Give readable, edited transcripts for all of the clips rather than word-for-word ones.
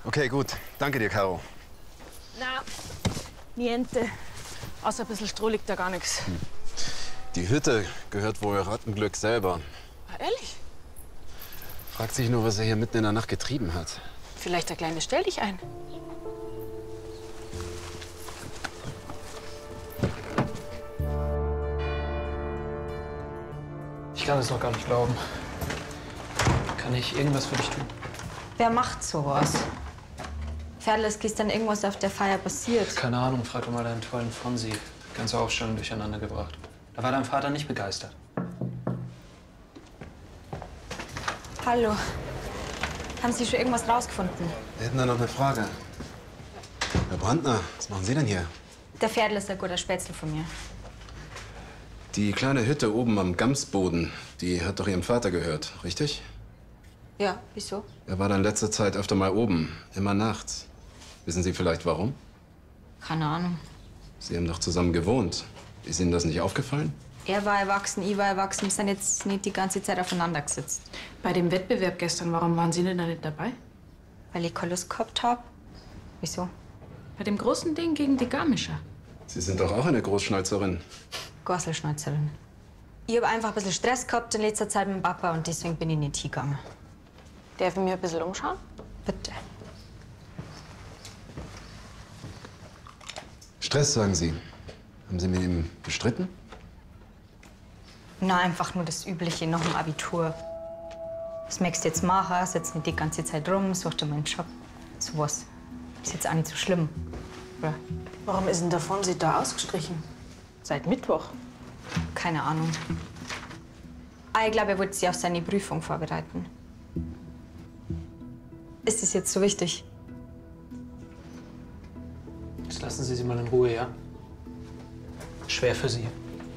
Okay, gut. Danke dir, Caro. Na, niente. Außer ein bisschen Stroh liegt da gar nichts. Die Hütte gehört wohl Rattenglück selber. Ah, ehrlich? Fragt sich nur, was er hier mitten in der Nacht getrieben hat. Vielleicht der Kleine stell dich ein. Ich kann es noch gar nicht glauben. Kann ich irgendwas für dich tun? Wer macht sowas? Ferdl, ist gestern irgendwas auf der Feier passiert? Keine Ahnung, frag doch mal deinen tollen Fonsi. Ganze Aufstellung durcheinander gebracht. Da war dein Vater nicht begeistert. Hallo. Haben Sie schon irgendwas rausgefunden? Wir hätten da noch eine Frage. Herr Brandner, was machen Sie denn hier? Der Ferdl ist ein guter Spätzle von mir. Die kleine Hütte oben am Gamsboden, die hat doch Ihrem Vater gehört, richtig? Ja, wieso? Er war dann letzte Zeit öfter mal oben, immer nachts. Wissen Sie vielleicht warum? Keine Ahnung. Sie haben doch zusammen gewohnt. Ist Ihnen das nicht aufgefallen? Er war erwachsen, ich war erwachsen. Wir sind jetzt nicht die ganze Zeit aufeinander gesetzt. Bei dem Wettbewerb gestern, warum waren Sie denn da nicht dabei? Weil ich keine Lust gehabt habe. Wieso? Bei dem großen Ding gegen die Garmischer. Sie sind doch auch eine Großschnalzerin. Gosselschneizerin. Ich habe einfach ein bisschen Stress gehabt in letzter Zeit mit dem Papa und deswegen bin ich nicht hingegangen. Darf ich mir ein bisschen umschauen? Bitte. Stress, sagen Sie. Haben Sie mit ihm gestritten? Na, einfach nur das Übliche nach dem Abitur. Was möchtest du jetzt machen? Sitzt nicht die ganze Zeit rum, such dir mal einen Job. Sowas. Ist jetzt auch nicht so schlimm. Oder? Warum ist denn der Fonsi da ausgestrichen? Seit Mittwoch. Keine Ahnung. Ich glaube, er wollte sich auf seine Prüfung vorbereiten. Ist das jetzt so wichtig? Jetzt lassen Sie sie mal in Ruhe, ja? Schwer für Sie.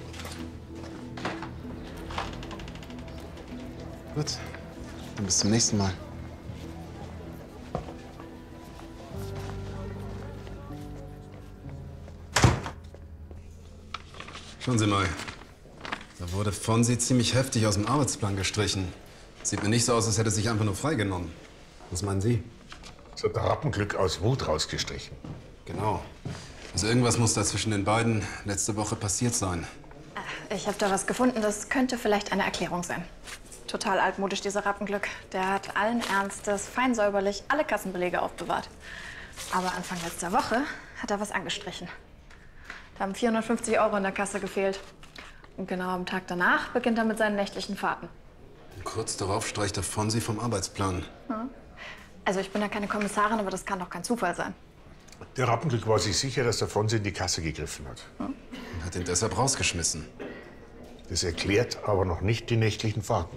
Gut, dann bis zum nächsten Mal. Schauen Sie mal. Da wurde Fonsi ziemlich heftig aus dem Arbeitsplan gestrichen. Sieht mir nicht so aus, als hätte er sich einfach nur freigenommen. Was meinen Sie? So hat der Rappenglück aus Wut rausgestrichen. Genau. Also irgendwas muss da zwischen den beiden letzte Woche passiert sein. Ich habe da was gefunden, das könnte vielleicht eine Erklärung sein. Total altmodisch, dieser Rappenglück. Der hat allen Ernstes fein säuberlich alle Kassenbelege aufbewahrt. Aber Anfang letzter Woche hat er was angestrichen. Da haben 450 € in der Kasse gefehlt. Und genau am Tag danach beginnt er mit seinen nächtlichen Fahrten. Und kurz darauf streicht der Fonsi vom Arbeitsplan. Also ich bin ja keine Kommissarin, aber das kann doch kein Zufall sein. Der Rappenglück war sich sicher, dass der Fonsi in die Kasse gegriffen hat. Und hat ihn deshalb rausgeschmissen. Das erklärt aber noch nicht die nächtlichen Fahrten.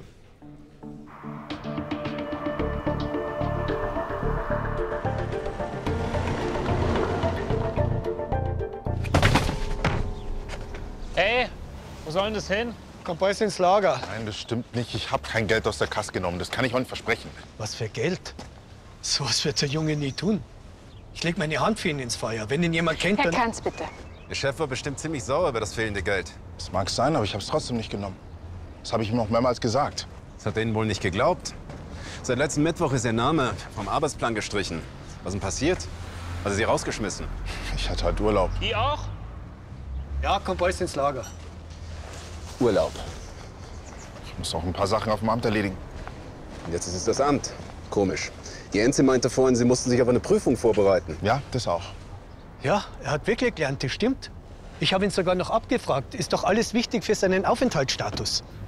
Hey, wo soll denn das hin? Kommt bald ins Lager. Nein, das stimmt nicht. Ich habe kein Geld aus der Kasse genommen. Das kann ich auch nicht versprechen. Was für Geld? So was wird der Junge nie tun. Ich leg meine Hand für ihn ins Feuer. Wenn ihn jemand kennt, Herr dann... Kanz, bitte. Der Chef war bestimmt ziemlich sauer über das fehlende Geld. Das mag sein, aber ich habe es trotzdem nicht genommen. Das habe ich ihm noch mehrmals gesagt. Das hat er Ihnen wohl nicht geglaubt. Seit letztem Mittwoch ist Ihr Name vom Arbeitsplan gestrichen. Was ist denn passiert? Hat er Sie rausgeschmissen? Ich hatte halt Urlaub. Die auch? Ja, kommt bald ins Lager. Urlaub. Ich muss auch ein paar Sachen auf dem Amt erledigen. Und jetzt ist es das Amt. Komisch. Die Enze meinte vorhin, Sie mussten sich auf eine Prüfung vorbereiten. Ja, das auch. Ja, er hat wirklich gelernt, das stimmt. Ich habe ihn sogar noch abgefragt. Ist doch alles wichtig für seinen Aufenthaltsstatus.